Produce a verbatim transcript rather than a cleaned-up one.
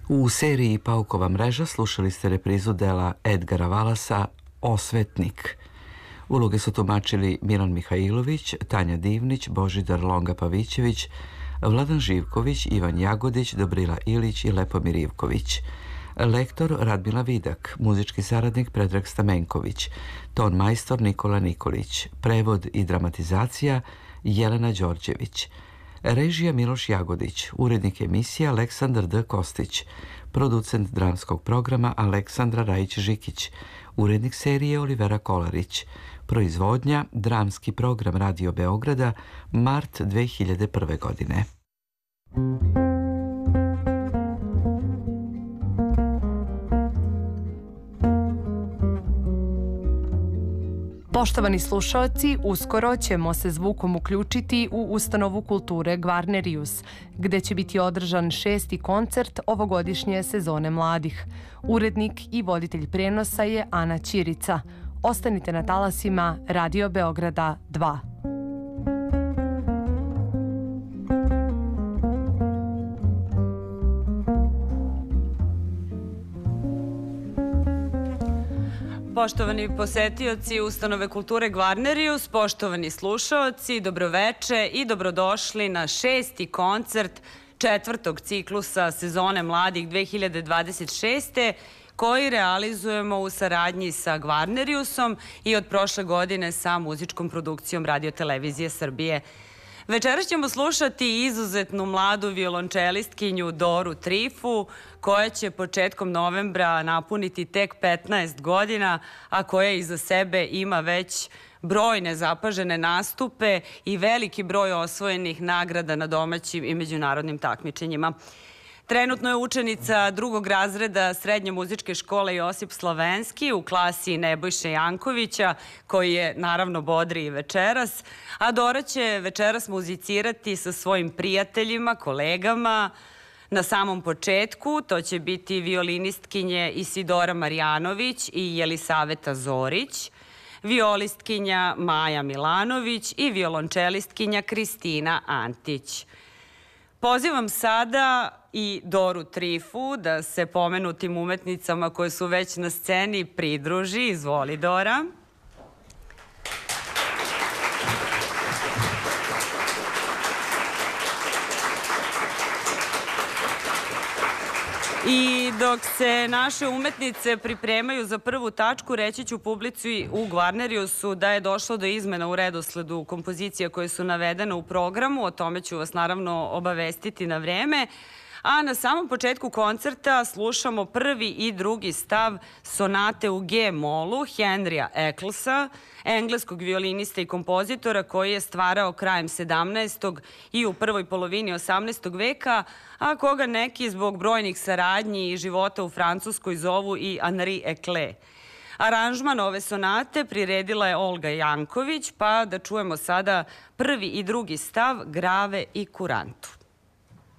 U seriji Paukova mreža slušali ste reprizu dela Edgara Valasa Osvetnik. Uloge su tumačili Milan Mihajlović, Tanja Divnić, Božidar Longa Pavićević, Vladan Živković, Ivan Jagodić, Dobrila Ilić i Lepomir Ivković. Lektor Radmila Vidak, muzički saradnik Predrag Stamenković, ton majstor Nikola Nikolić, prevod i dramatizacija Jelena Đorđević. Režija Miloš Jagodić, urednik emisije Aleksandar D. Kostić, producent dramskog programa Aleksandra Rajić-Žikić, urednik serije Olivera Kolarić, proizvodnja dramski program Radio Beograda, mart dve hiljade prve. godine. Poštovani slušaoci, uskoro ćemo se zvukom uključiti u ustanovu kulture Gvarnerius, gde će biti održan šesti koncert ovogodišnje sezone mladih. Urednik i voditelj prenosa je Ana Ćirica. Ostanite na talasima Radio Beograda dva. Poštovani posetioci ustanove kulture Gvarnerius, poštovani slušaoci, dobroveče i dobrodošli na šesti koncert četvrtog ciklusa sezone mladih dve hiljade dvadeset šeste. koji realizujemo u saradnji sa Gvarneriusom i od prošle godine sa muzičkom produkcijom Radio-televizije Srbije. Večeras ćemo slušati izuzetnu mladu violončelistkinju Doru Trifu, koja će početkom novembra napuniti tek petnaest godina, a koja iza sebe ima već brojne zapažene nastupe i veliki broj osvojenih nagrada na domaćim i međunarodnim takmičenjima. Trenutno je učenica drugog razreda Srednje muzičke škole Josip Slavenski u klasi Nebojše Jankovića, koji je naravno bodri i večeras, a Dora će večeras muzicirati sa svojim prijateljima, kolegama. Na samom početku to će biti violinistkinje Isidora Marjanović i Jelisaveta Zorić, violistkinja Maja Milanović i violončelistkinja Kristina Antić. Pozivam sada i Doru Trifu da se pomenutim umetnicama koje su već na sceni pridruži. Izvoli, Dora. I dok se naše umetnice pripremaju za prvu tačku, reći ću publici u Gvarneriusu da je došlo do izmena u redosledu kompozicija koje su navedene u programu. O tome ću vas naravno obavestiti na vreme. A na samom početku koncerta slušamo prvi i drugi stav sonate u G-molu Henrya Ecclesa, engleskog violinista i kompozitora koji je stvarao krajem sedamnaestog i u prvoj polovini osamnaestog veka, a koga neki zbog brojnih saradnji i života u Francuskoj zovu i Henri Eccle. Aranžman ove sonate priredila je Olga Janković, pa da čujemo sada prvi i drugi stav Grave i kurantu.